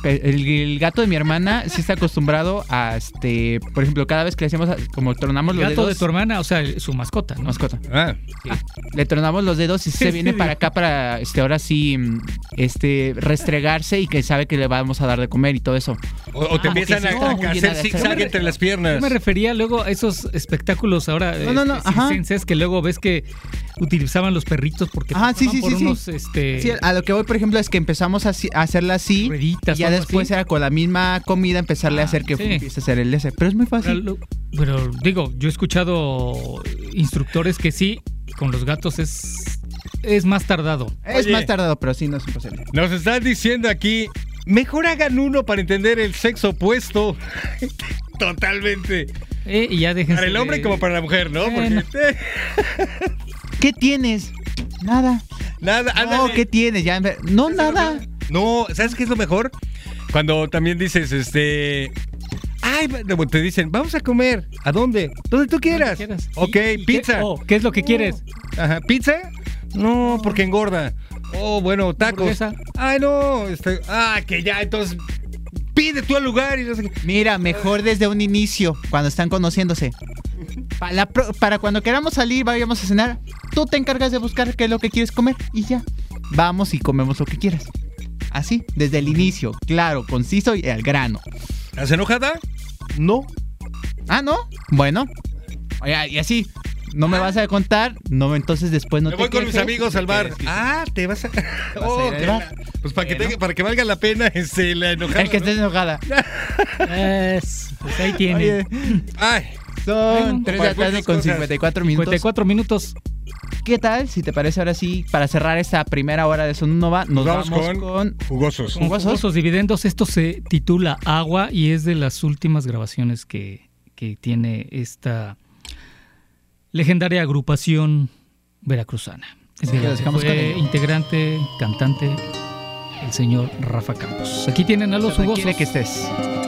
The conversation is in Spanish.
el gato de mi hermana sí está acostumbrado a, por ejemplo, cada vez que le hacemos, como tronamos los dedos. El gato de tu hermana, o sea, su mascota, ¿no? Mascota. Ah. Sí. Le tronamos los dedos y se viene para acá para, ahora sí, restregarse y que sabe que le vamos a dar de comer y todo eso. O te empiezan a hacer zigzag entre las piernas. Yo me refería luego a esos espectáculos ahora circenses que luego ves que utilizaban los perritos porque unos Sí, a lo que voy, por ejemplo, es que empezamos a hacerla así rueditas, y ya después así. era con la misma comida empezarle a hacer que empiece a hacer el ese. Pero es muy fácil. Pero digo, yo he escuchado instructores que sí, con los gatos es más tardado. Es más tardado, pero sí, no es imposible. Nos están diciendo aquí, mejor hagan uno para entender el sexo opuesto. Totalmente. Y ya déjense. Para el hombre como para la mujer, ¿no? Porque... ¿Qué tienes? Nada. Nada. No, ¿qué tienes? Ya, no, nada. No, ¿sabes qué es lo mejor? Cuando también dices, ay, te dicen, vamos a comer. ¿A dónde? Donde tú quieras. Ok, pizza. ¿Qué es lo que quieres? Ajá, ¿pizza? No, porque engorda. Oh, bueno, tacos. Ay, no, que ya, entonces pide tú al lugar y no sé qué. Mira, mejor desde un inicio, cuando están conociéndose. Para cuando queramos salir, vayamos a cenar, tú te encargas de buscar qué es lo que quieres comer y ya. Vamos y comemos lo que quieras. Así, desde el inicio, claro, conciso y al grano. ¿Estás enojada? No. Ah, ¿no? Bueno. Oye, y así, ¿no me vas a contar? No, entonces después no me te voy con quejes, mis amigos al bar. Te vas a... Pues para que valga la pena la enojada. El que estés enojada. Pues ahí tiene. Oye. Ay. Son 3 de la tarde con 54 minutos. 54 minutos. ¿Qué tal? Si te parece, ahora sí, para cerrar esta primera hora de Sonunova, nos vamos con jugosos. Jugosos dividendos. Esto se titula Agua y es de las últimas grabaciones que tiene esta legendaria agrupación veracruzana. Fue integrante, cantante, el señor Rafa Campos. Aquí tienen a los jugosos. Quiere que estés.